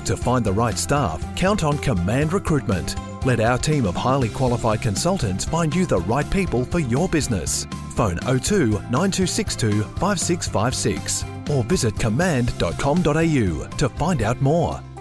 to find the right staff, count on Command Recruitment. Let our team of highly qualified consultants find you the right people for your business. Phone 02 9262 5656 or visit command.com.au to find out more.